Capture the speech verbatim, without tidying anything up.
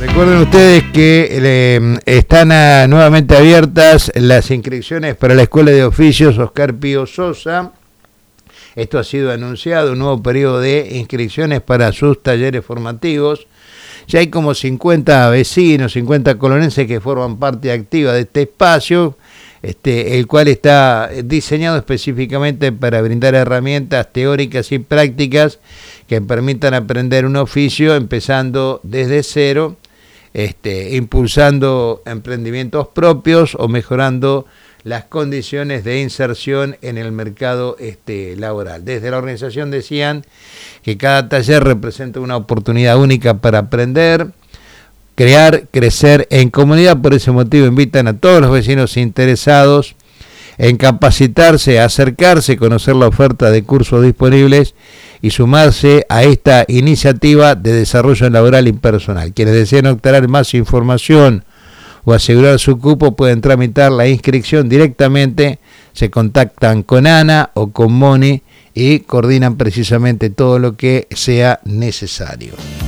Recuerden ustedes que eh, están a, nuevamente abiertas las inscripciones para la Escuela de Oficios Oscar Pío Sosa. Esto ha sido anunciado, un nuevo periodo de inscripciones para sus talleres formativos. Ya hay como cincuenta vecinos, cincuenta colonenses que forman parte activa de este espacio, este, el cual está diseñado específicamente para brindar herramientas teóricas y prácticas que permitan aprender un oficio empezando desde cero, este, impulsando emprendimientos propios o mejorando las condiciones de inserción en el mercado este, laboral. Desde la organización decían que cada taller representa una oportunidad única para aprender, crear, crecer en comunidad. Por ese motivo invitan a todos los vecinos interesados en capacitarse, acercarse, conocer la oferta de cursos disponibles y sumarse a esta iniciativa de desarrollo laboral y personal. Quienes deseen obtener más información o asegurar su cupo pueden tramitar la inscripción directamente, se contactan con Ana o con Moni y coordinan precisamente todo lo que sea necesario.